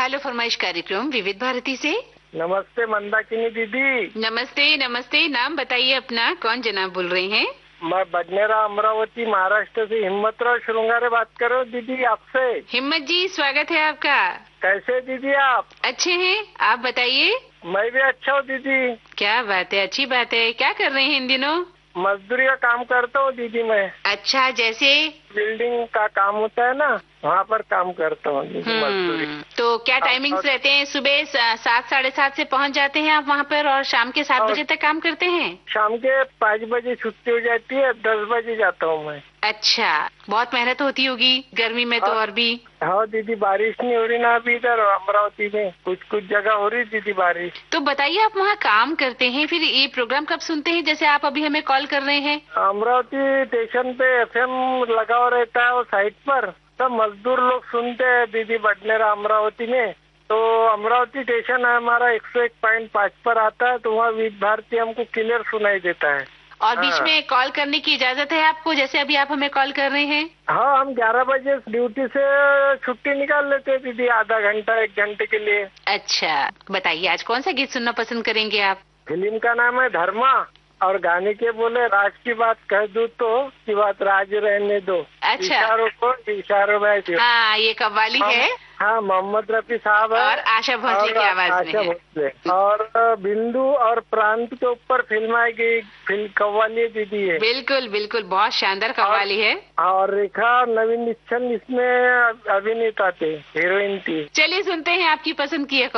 Hello फरमाइश कार्यक्रम विविध भारती से। नमस्ते मंदाकिनी दीदी। नमस्ते नमस्ते, नाम बताइए अपना, कौन जनाब बोल रहे हैं? मैं बडनेरा अमरावती महाराष्ट्र से हिम्मतराव श्रृंगारे बात कर रहा हूँ दीदी आपसे। हिम्मत जी, स्वागत है आपका। कैसे दीदी आप? अच्छे हैं, आप बताइए। मैं भी अच्छा हूँ दीदी। क्या बात है, अच्छी बात है। क्या कर रहे हैं इन दिनों? मजदूरी का काम करता हूँ दीदी मैं। अच्छा, जैसे? बिल्डिंग का काम होता है ना, वहाँ पर काम करता हूँ दीदी, मजदूरी। तो क्या टाइमिंग्स रहते हैं? सुबह 7 साढ़े 7 से पहुँच जाते हैं आप वहाँ पर और शाम के 7 बजे तक काम करते हैं? शाम के 5 बजे छुट्टी हो जाती है, 10 बजे जाता हूँ मैं। अच्छा, बहुत मेहनत होती होगी गर्मी में तो और भी। हाँ दीदी, बारिश नहीं हो रही ना अभी इधर अमरावती में, कुछ कुछ जगह हो रही दीदी बारिश। तो बताइए, आप वहाँ काम करते हैं, फिर ये प्रोग्राम कब सुनते हैं जैसे आप अभी हमें कॉल कर रहे हैं? अमरावती स्टेशन पे FM लगा हुआ रहता है वो साइट पर, सब मजदूर लोग सुनते हैं दीदी बडनेरा अमरावती में। तो अमरावती स्टेशन है हमारा 101.5 पर आता है, तो वहाँ विविध भारती हमको क्लियर सुनाई देता है। और बीच में कॉल करने की इजाजत है आपको, जैसे अभी आप हमें कॉल कर रहे हैं? हाँ, हम 11 बजे ड्यूटी से छुट्टी निकाल लेते हैं दीदी, आधा घंटा 1 घंटे के लिए। अच्छा, बताइए आज कौन सा गीत सुनना पसंद करेंगे आप? फिल्म का नाम है धर्मा और गाने के बोले राज की बात कह दूं तो की बात राज रहने दो। अच्छा, इशारों को इशारों में। हाँ, ये कव्वाली है। हाँ, मोहम्मद रफी साहब है और आशा भोसले की आवाज में है। भोसले और बिंदु और प्रांत के ऊपर फिल्म आएगी, फिल्म कव्वाली दीदी है। बिल्कुल बिल्कुल, बहुत शानदार कव्वाली है। और रेखा नवीन निश्चल इसमें अभिनेता थे, हीरोइन थी। चलिए सुनते हैं आपकी पसंद की